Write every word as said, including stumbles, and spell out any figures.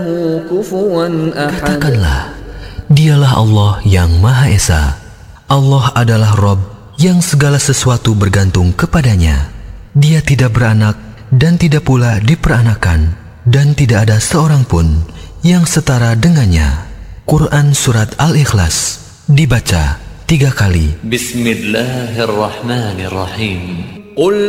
Katakanlah, dialah Allah yang Maha Esa. Allah adalah Rabb yang segala sesuatu bergantung kepadanya. Dia tidak beranak dan tidak pula diperanakan, dan tidak ada seorang pun yang setara dengannya. Quran Surat Al-Ikhlas dibaca tiga kali. Bismillahirrahmanirrahim.